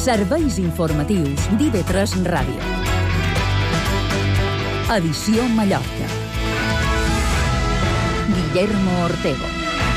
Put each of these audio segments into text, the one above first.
Serveis informatius d'IV3 Ràdio. Edició Mallorca. Guillermo Ortego.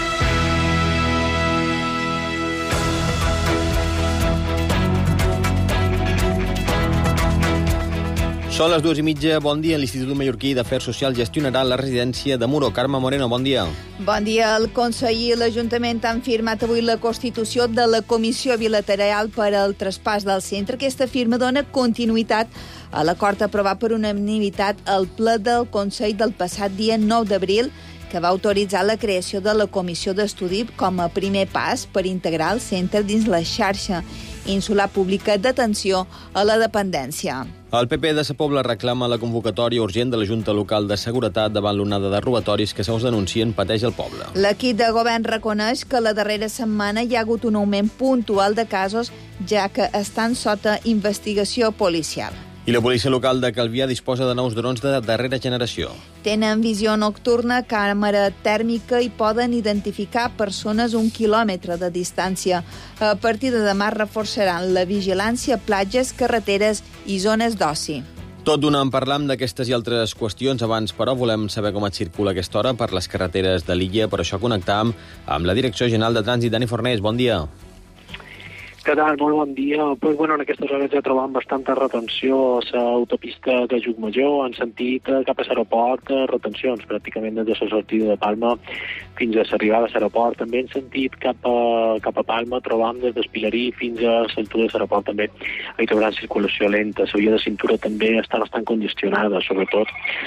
Són les 2:30, bon dia. L'Institut Mallorquí d'Afers Socials gestionarà la residència de Muro. Carme Moreno, bon dia. Bon dia. El Consell i l'Ajuntament han firmat avui la constitució de la Comissió Bilateral per al traspàs del centre. Aquesta firma dona continuïtat a l'acord aprovat per unanimitat al ple del Consell del passat dia 9 d'abril, que va autoritzar la creació de la Comissió d'Estudi com a primer pas per integrar el centre dins la xarxa insular pública d'atenció a la dependència. El PP de Sa Pobla reclama la convocatòria urgent de la Junta Local de Seguretat davant l'onada de robatoris que, segons denuncien, pateix el poble. L'equip de govern reconeix que la darrera setmana hi ha hagut un augment puntual de casos, ja que estan sota investigació policial. I la policia local de Calvià disposa de nous drons de darrera generació. Tenen visió nocturna, càmera tèrmica i poden identificar persones a 1 quilòmetre de distància. A partir de demà reforçaran la vigilància a platges, carreteres i zones d'oci. Tot d'una en parlam d'aquestes i altres qüestions. Abans, però, volem saber com et circula a aquesta hora per les carreteres de l'illa. Per això connectam amb la Direcció General de Trànsit. Dani Fornés, bon dia. Què tal? Molt bon dia. En aquestes hores ja trobam bastanta retenció a l'autopista de Llucmajor, en sentit cap a l'aeroport, retencions pràcticament des de la sortida de Palma fins a l'arribada a l'aeroport. També en sentit cap a Palma trobam des d'Espilarí fins a l'altura de l'aeroport també. Hi trobaran circulació lenta. La via de cintura també està bastant congestionada, sobretot